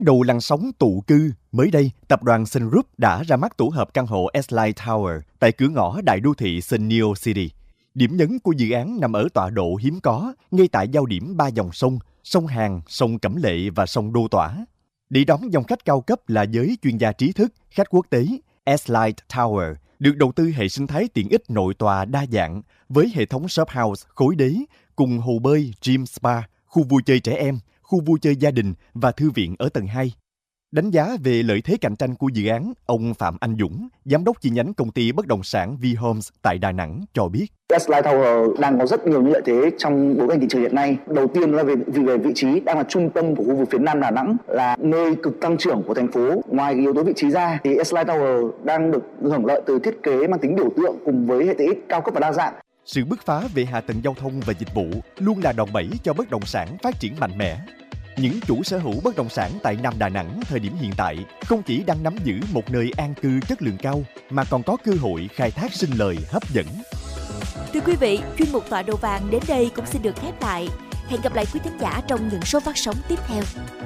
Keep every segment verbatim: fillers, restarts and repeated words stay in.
Đầu làn sóng tụ cư, mới đây, tập đoàn Sun Group đã ra mắt tổ hợp căn hộ S-Line Tower tại cửa ngõ đại đô thị Sun Neo City. Điểm nhấn của dự án nằm ở tọa độ hiếm có, ngay tại giao điểm ba dòng sông, sông Hàn, sông Cẩm Lệ và sông Đô Tỏa. Để đón dòng khách cao cấp là giới chuyên gia trí thức, khách quốc tế, S-Line Tower được đầu tư hệ sinh thái tiện ích nội tòa đa dạng với hệ thống shop house khối đế cùng hồ bơi, gym spa, khu vui chơi trẻ em, khu vui chơi gia đình và thư viện ở tầng hai. Đánh giá về lợi thế cạnh tranh của dự án, ông Phạm Anh Dũng, giám đốc chi nhánh công ty bất động sản V-Homes tại Đà Nẵng cho biết. S-Line Tower đang có rất nhiều những lợi thế trong bối cảnh thị trường hiện nay. Đầu tiên là về, về vị trí đang là trung tâm của khu vực phía Nam Đà Nẵng, là nơi cực tăng trưởng của thành phố. Ngoài yếu tố vị trí ra, thì S-Line Tower đang được hưởng lợi từ thiết kế mang tính biểu tượng cùng với hệ tiện ích cao cấp và đa dạng. Sự bứt phá về hạ tầng giao thông và dịch vụ luôn là đòn bẩy cho bất động sản phát triển mạnh mẽ. Những chủ sở hữu bất động sản tại Nam Đà Nẵng thời điểm hiện tại không chỉ đang nắm giữ một nơi an cư chất lượng cao mà còn có cơ hội khai thác sinh lời hấp dẫn. Thưa quý vị, chuyên mục Tọa độ vàng đến đây cũng xin được khép lại. Hẹn gặp lại quý thính giả trong những số phát sóng tiếp theo.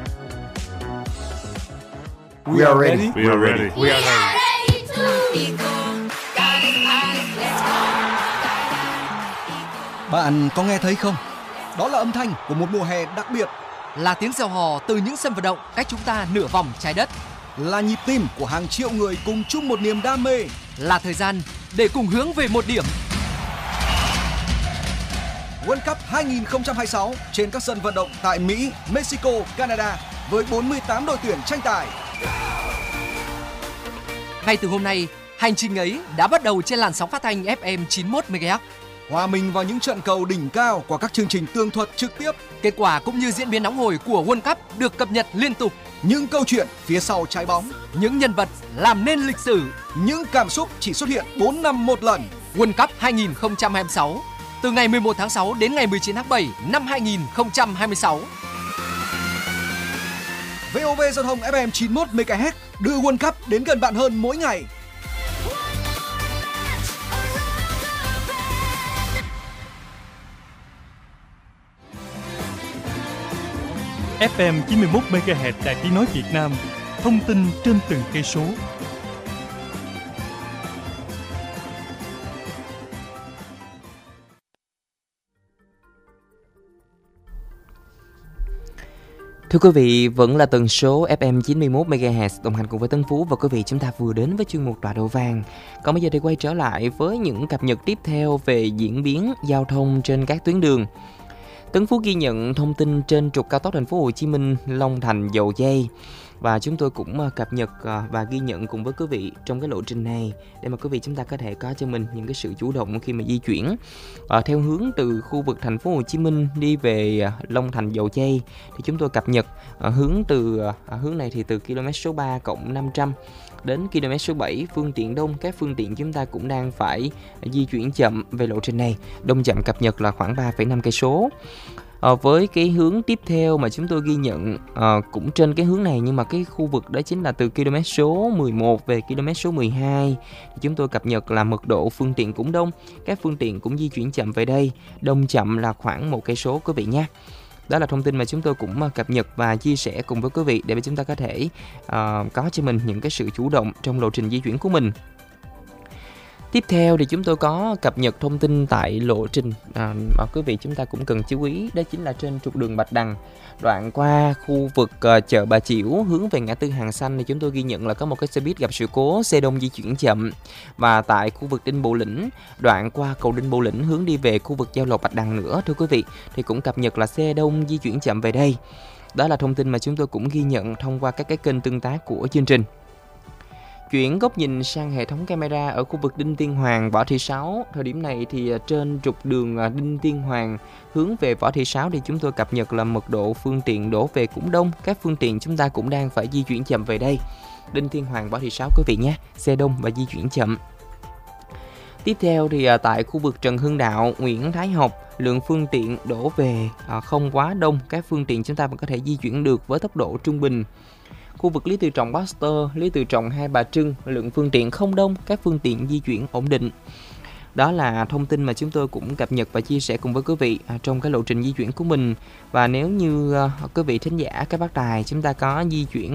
We are ready. We are ready. We are ready. Bạn có nghe thấy không? Đó là âm thanh của một mùa hè đặc biệt. Là tiếng reo hò từ những sân vận động cách chúng ta nửa vòng trái đất. Là nhịp tim của hàng triệu người cùng chung một niềm đam mê. Là thời gian để cùng hướng về một điểm. World Cup hai không hai sáu trên các sân vận động tại Mỹ, Mexico, Canada với bốn mươi tám đội tuyển tranh tài. Ngay từ hôm nay, hành trình ấy đã bắt đầu trên làn sóng phát thanh ép em chín mươi mốt mê ga héc. Hòa mình vào những trận cầu đỉnh cao qua các chương trình tường thuật trực tiếp. Kết quả cũng như diễn biến nóng hổi của World Cup được cập nhật liên tục. Những câu chuyện phía sau trái bóng, những nhân vật làm nên lịch sử, những cảm xúc chỉ xuất hiện bốn năm một lần. World Cup hai không hai sáu từ ngày mười một tháng sáu đến ngày mười chín tháng bảy năm hai không hai sáu. vê o vê Giao thông ép em chín mươi mốt mê ga héc đưa World Cup đến gần bạn hơn mỗi ngày. ép em chín mươi mốt mê ga héc Đài Tiếng nói Việt Nam, thông tin trên từng cây số. Thưa quý vị, vẫn là tần số ép em chín mươi mốt mê ga héc đồng hành cùng với Tân Phú, và quý vị chúng ta vừa đến với chuyên mục Tọa độ vàng. Còn bây giờ thì quay trở lại với những cập nhật tiếp theo về diễn biến giao thông trên các tuyến đường. Tấn Phú ghi nhận thông tin trên trục cao tốc Thành phố Hồ Chí Minh Long Thành Dầu Giây, và chúng tôi cũng cập nhật và ghi nhận cùng với quý vị trong cái lộ trình này để mà quý vị chúng ta có thể có cho mình những cái sự chủ động khi mà di chuyển à, theo hướng từ khu vực Thành phố Hồ Chí Minh đi về Long Thành Dầu Giây. Thì chúng tôi cập nhật à, hướng từ à, hướng này thì từ km số ba cộng năm trăm đến km số bảy, phương tiện đông, các phương tiện chúng ta cũng đang phải di chuyển chậm về lộ trình này. Đông chậm cập nhật là khoảng ba phẩy năm cây số. À, với cái hướng tiếp theo mà chúng tôi ghi nhận à, cũng trên cái hướng này, nhưng mà cái khu vực đó chính là từ km số mười một về km số mười hai, thì chúng tôi cập nhật là mật độ phương tiện cũng đông, các phương tiện cũng di chuyển chậm về đây, đông chậm là khoảng một cây số quý vị nhé. Đó là thông tin mà chúng tôi cũng cập nhật và chia sẻ cùng với quý vị để mà chúng ta có thể uh, có cho mình những cái sự chủ động trong lộ trình di chuyển của mình. Tiếp theo thì chúng tôi có cập nhật thông tin tại lộ trình à, mà quý vị chúng ta cũng cần chú ý, đó chính là trên trục đường Bạch Đằng, đoạn qua khu vực uh, chợ Bà Chiểu hướng về ngã tư Hàng Xanh, thì chúng tôi ghi nhận là có một cái xe buýt gặp sự cố, xe đông di chuyển chậm. Và tại khu vực Đinh Bộ Lĩnh, đoạn qua cầu Đinh Bộ Lĩnh hướng đi về khu vực giao lộ Bạch Đằng nữa, thưa quý vị, thì cũng cập nhật là xe đông di chuyển chậm về đây. Đó là thông tin mà chúng tôi cũng ghi nhận thông qua các cái kênh tương tác của chương trình. Chuyển góc nhìn sang hệ thống camera ở khu vực Đinh Tiên Hoàng, Võ Thị Sáu. Thời điểm này thì trên trục đường Đinh Tiên Hoàng hướng về Võ Thị Sáu thì chúng tôi cập nhật là mật độ phương tiện đổ về cũng đông, các phương tiện chúng ta cũng đang phải di chuyển chậm về đây. Đinh Tiên Hoàng, Võ Thị Sáu quý vị nhé, xe đông và di chuyển chậm. Tiếp theo thì tại khu vực Trần Hưng Đạo, Nguyễn Thái Học, lượng phương tiện đổ về không quá đông, các phương tiện chúng ta vẫn có thể di chuyển được với tốc độ trung bình. Khu vực Lý Tự Trọng Baxter, Lý Tự Trọng Hai Bà Trưng, lượng phương tiện không đông, các phương tiện di chuyển ổn định. Đó là thông tin mà chúng tôi cũng cập nhật và chia sẻ cùng với quý vị à, trong cái lộ trình di chuyển của mình. Và nếu như à, quý vị thính giả, các bác tài, chúng ta có di chuyển